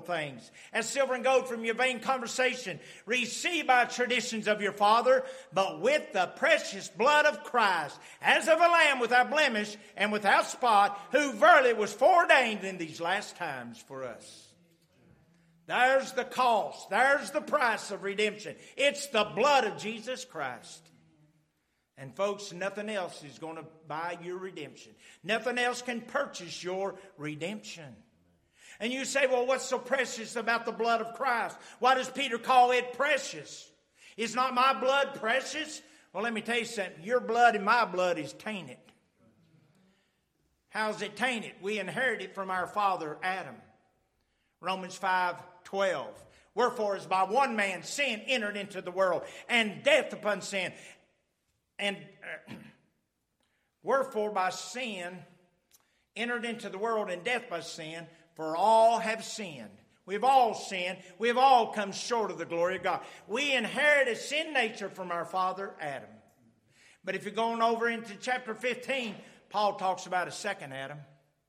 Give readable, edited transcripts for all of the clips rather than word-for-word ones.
things, as silver and gold from your vain conversation, received by traditions of your father, but with the precious blood of Christ, as of a lamb without blemish and without spot, who verily was foreordained in these last times for us. There's the cost. There's the price of redemption. It's the blood of Jesus Christ. And folks, nothing else is going to buy your redemption. Nothing else can purchase your redemption. And you say, well, what's so precious about the blood of Christ? Why does Peter call it precious? Is not my blood precious? Well, let me tell you something. Your blood and my blood is tainted. How's it tainted? We inherit it from our father Adam. Romans 5:12. Wherefore, as by one man sin entered into the world, and death upon sin, and wherefore by sin entered into the world, and death by sin, for all have sinned. We've all sinned. We've all come short of the glory of God. We inherit a sin nature from our father Adam. But if you're going over into chapter 15, Paul talks about a second Adam.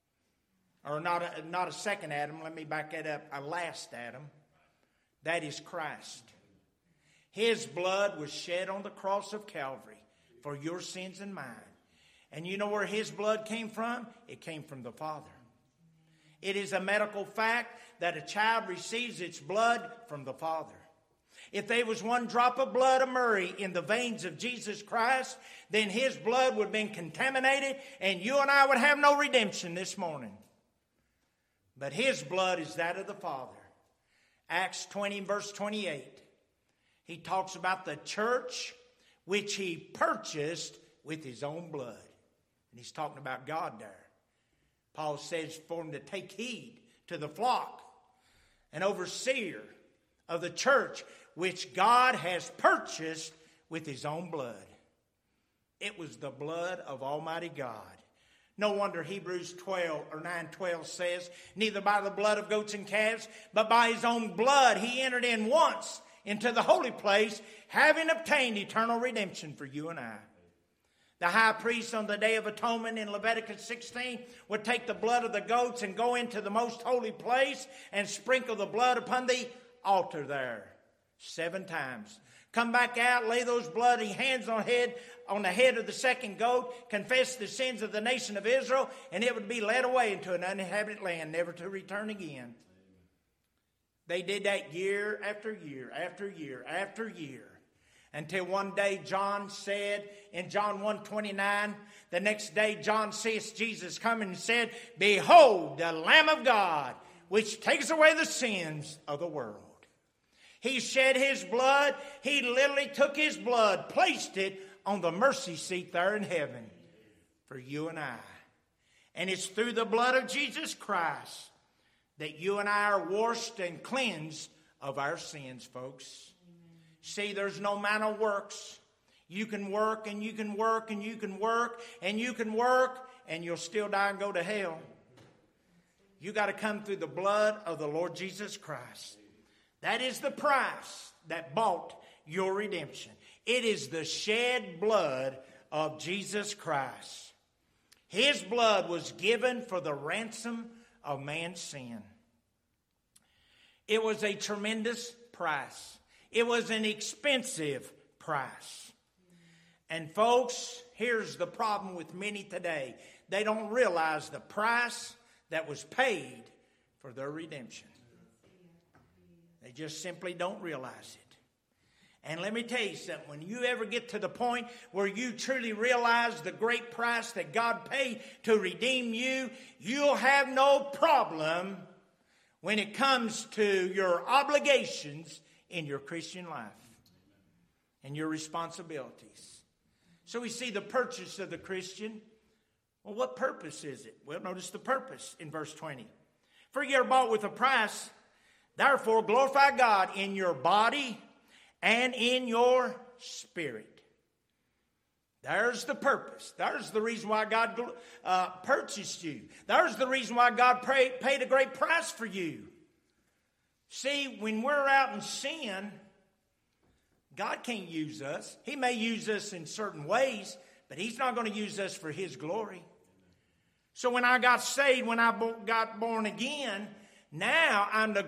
Or not a second Adam, let me back that up, a last Adam. That is Christ. His blood was shed on the cross of Calvary for your sins and mine. And you know where his blood came from? It came from the Father. It is a medical fact that a child receives its blood from the Father. If there was one drop of blood of Mary in the veins of Jesus Christ, then his blood would have been contaminated, and you and I would have no redemption this morning. But his blood is that of the Father. Acts 20 verse 28. He talks about the church which he purchased with his own blood. And he's talking about God there. Paul says for him to take heed to the flock, an overseer of the church which God has purchased with his own blood. It was the blood of Almighty God. No wonder Hebrews 9:12 says, neither by the blood of goats and calves, but by his own blood he entered in once into the holy place, having obtained eternal redemption for you and I. The high priest on the Day of Atonement in Leviticus 16 would take the blood of the goats and go into the most holy place and sprinkle the blood upon the altar there 7 times. Come back out, lay those bloody hands on the head of the second goat, confess the sins of the nation of Israel, and it would be led away into an uninhabited land, never to return again. They did that year after year after year after year, until one day John said in John 1:29, the next day John sees Jesus coming and said, behold, the Lamb of God, which takes away the sins of the world. He shed his blood. He literally took his blood, placed it on the mercy seat there in heaven for you and I. And it's through the blood of Jesus Christ that you and I are washed and cleansed of our sins, folks. See, there's no amount of works. You can work and you can work and you can work and you can work and you'll still die and go to hell. You got to come through the blood of the Lord Jesus Christ. That is the price that bought your redemption. It is the shed blood of Jesus Christ. His blood was given for the ransom of man's sin. It was a tremendous price. It was an expensive price. And folks, here's the problem with many today. They don't realize the price that was paid for their redemption. They just simply don't realize it. And let me tell you something. When you ever get to the point where you truly realize the great price that God paid to redeem you, you'll have no problem when it comes to your obligations in your Christian life and your responsibilities. So we see the purchase of the Christian. Well, what purpose is it? Well, notice the purpose in verse 20. For you are bought with a price. Therefore, glorify God in your body and in your spirit. There's the purpose. There's the reason why God purchased you. There's the reason why God paid a great price for you. See, when we're out in sin, God can't use us. He may use us in certain ways, but he's not going to use us for his glory. So when I got saved, when I got born again, now I'm the